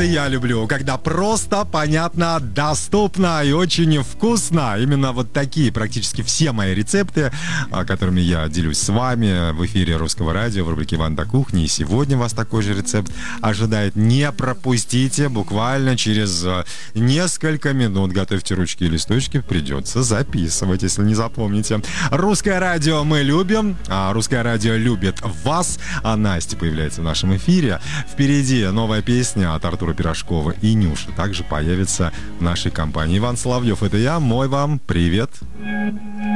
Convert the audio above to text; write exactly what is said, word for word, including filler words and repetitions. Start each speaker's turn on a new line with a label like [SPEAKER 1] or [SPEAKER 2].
[SPEAKER 1] это я люблю, когда просто, понятно, доступно и очень вкусно. Именно вот такие практически все мои рецепты, которыми я делюсь с вами в эфире Русского радио в рубрике «Иван до кухни». И сегодня вас такой же рецепт ожидает. Не пропустите, буквально через несколько минут. Готовьте ручки и листочки, придется записывать, если не запомните. Русское радио мы любим, а Русское радио любит вас. А Настя появляется в нашем эфире. Впереди новая песня от Артура Пирожкова и Нюши также появится в нашей компании. Иван Соловьев, это я, мой вам привет.